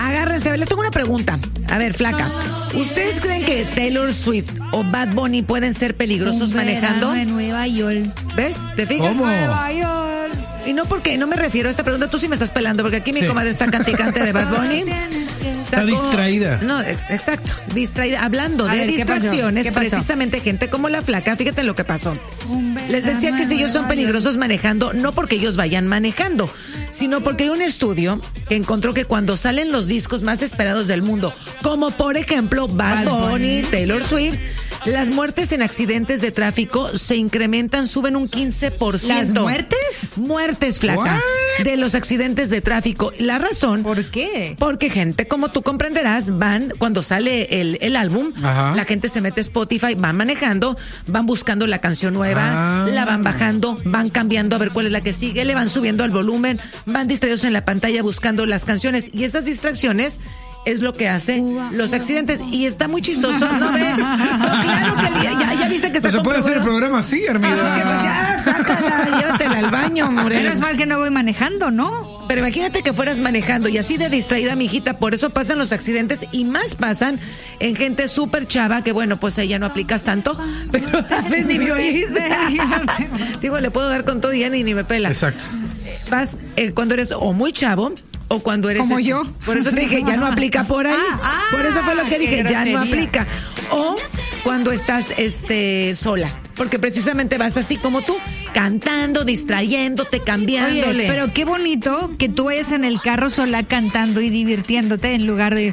Agárrense, a ver, les tengo una pregunta. A ver, flaca, ¿ustedes creen que Taylor Swift o Bad Bunny pueden ser peligrosos manejando? En Nueva York. ¿Ves? ¿Te fijas? ¿Cómo? Nueva York. Y no porque no me refiero a esta pregunta, tú sí me estás pelando, porque aquí mi comadre está canticante de Bad Bunny. Está distraída. No, exacto, distraída. Hablando A de ver, ¿qué pasó? distracciones, ¿Qué pasó? precisamente gente como la flaca, fíjate lo que pasó. Les decía que si ellos son peligrosos manejando, no porque ellos vayan manejando, sino porque hay un estudio que encontró que cuando salen los discos más esperados del mundo, como por ejemplo Bad Bunny, Taylor Swift, las muertes en accidentes de tráfico se incrementan, suben un 15%. ¿Las muertes? Muertes, flaca, de los accidentes de tráfico. La razón... ¿Por qué? Porque gente, como tú comprenderás, van, cuando sale el álbum, Ajá. la gente se mete a Spotify, van manejando, van buscando la canción nueva, la van bajando, van cambiando a ver cuál es la que sigue, le van subiendo al volumen, van distraídos en la pantalla buscando las canciones, y esas distracciones es lo que hacen los accidentes. Y está muy chistoso, ¿no ve? No, claro que ya viste que está No se puede hacer el comprobado. programa así, Armida. Porque pues ya, sácala, llévatela al baño, Moreno. Menos mal que no voy manejando, ¿no? Pero imagínate que fueras manejando y así de distraída, mijita, por eso pasan los accidentes y más pasan en gente súper chava, que bueno, pues ahí ya no aplicas tanto, pero tal vez ni me oíste. Digo, le puedo dar con todo y ya ni me pela. Exacto. Vas cuando eres o muy chavo o cuando eres... Como yo. Por eso te dije, ya no aplica por ahí. Por eso fue lo que qué dije, ya no grosería. aplica. O cuando estás sola, porque precisamente vas así como tú, cantando, distrayéndote, cambiándole. Oye, pero qué bonito que tú vayas en el carro sola cantando y divirtiéndote en lugar de...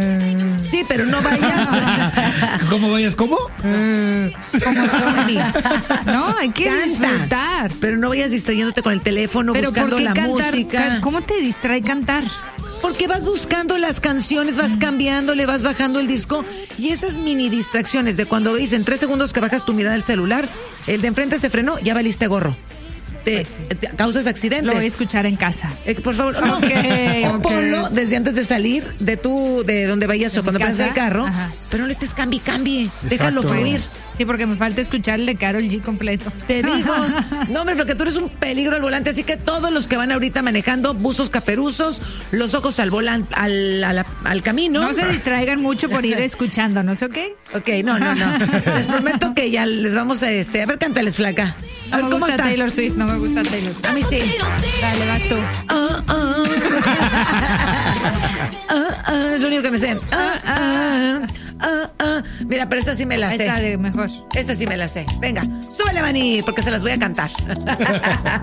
Sí, pero no vayas. ¿Cómo vayas? ¿Cómo? como zombie. No, hay que Canta, disfrutar. pero no vayas distrayéndote con el teléfono, Pero buscando ¿por qué la cantar? música. ¿Cómo te distrae cantar? Porque vas buscando las canciones, vas cambiándole, vas bajando el disco. Y esas mini distracciones de cuando ves en 3 segundos que bajas tu mirada del celular, el de enfrente se frenó, ya valiste gorro. Te causas accidentes. Lo voy a escuchar en casa. Por favor, no. O ponlo desde antes de salir de donde vayas o cuando mi prendas el casa. carro, Ajá. pero no le estés cambie. Déjalo fluir. Sí, porque me falta escuchar el de Karol G completo. Te digo, no, hombre, porque tú eres un peligro al volante, así que todos los que van ahorita manejando, buzos caperuzos, los ojos al volante, al camino. No se distraigan mucho por ir escuchándonos, ¿ok? Ok, no. Les prometo que ya les vamos a a ver, cántales, flaca. A No ver, me ¿cómo gusta está? Taylor Swift, no me gusta Taylor Swift. A mí sí. Dale, vas tú. Es lo único que me sé. Mira, pero esta sí me la Ahí sé. está de mejor. Esta sí me la sé. Venga, súbele, Maní, porque se las voy a cantar.